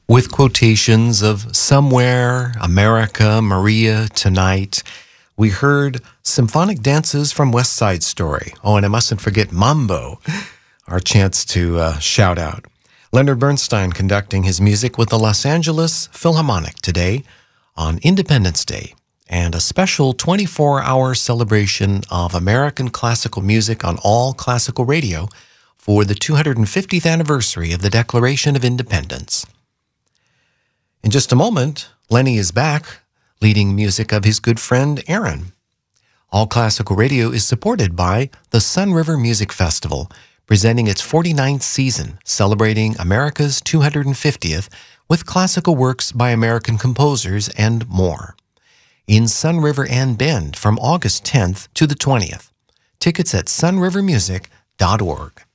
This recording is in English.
with quotations of Somewhere, America, Maria, Tonight. We heard symphonic dances from West Side Story. Oh, and I mustn't forget Mambo, our chance to shout out. Leonard Bernstein conducting his music with the Los Angeles Philharmonic today on Independence Day, and a special 24-hour celebration of American classical music on all classical radio for the 250th anniversary of the Declaration of Independence. In just a moment, Lenny is back, leading music of his good friend Aaron. All Classical Radio is supported by the Sun River Music Festival, presenting its 49th season, celebrating America's 250th with classical works by American composers and more. In Sun River and Bend from August 10th to the 20th. Tickets at sunrivermusic.org.